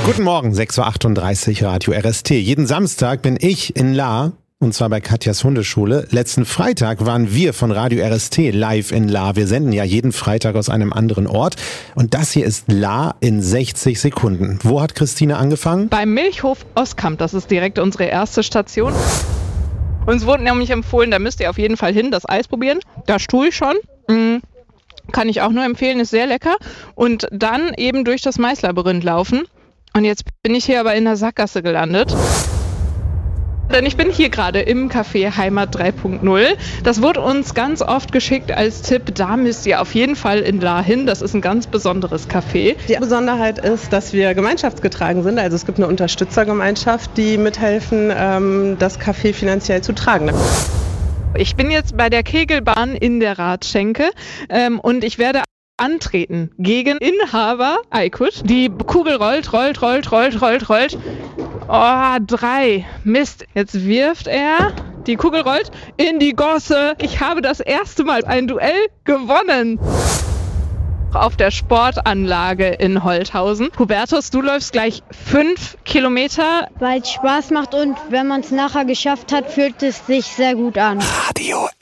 Guten Morgen, 6.38 Uhr, Radio RST. Jeden Samstag bin ich in Lahr, und zwar bei Katjas Hundeschule. Letzten Freitag waren wir von Radio RST live in Lahr. Wir senden ja jeden Freitag aus einem anderen Ort. Und das hier ist Lahr in 60 Sekunden. Wo hat Christine angefangen? Beim Milchhof Oskamp, das ist direkt unsere erste Station. Uns wurde nämlich empfohlen, da müsst ihr auf jeden Fall hin, das Eis probieren. Da stuhl ich schon. Kann ich auch nur empfehlen, ist sehr lecker. Und dann eben durch das Maislabyrinth laufen. Und jetzt bin ich hier aber in der Sackgasse gelandet. Denn ich bin hier gerade im Café Heimat 3.0. Das wurde uns ganz oft geschickt als Tipp, da müsst ihr auf jeden Fall in Lahr hin. Das ist ein ganz besonderes Café. Die Besonderheit ist, dass wir gemeinschaftsgetragen sind. Also es gibt eine Unterstützergemeinschaft, die mithelfen, das Café finanziell zu tragen. Ich bin jetzt bei der Kegelbahn in der Radschenke und ich werde antreten gegen Inhaber Aykut. Die Kugel rollt. Oh, 3. Mist. Jetzt wirft er. Die Kugel rollt in die Gosse. Ich habe das erste Mal ein Duell gewonnen. Auf der Sportanlage in Holthausen. Hubertus, du läufst gleich 5 Kilometer. Weil es Spaß macht und wenn man es nachher geschafft hat, fühlt es sich sehr gut an. Radio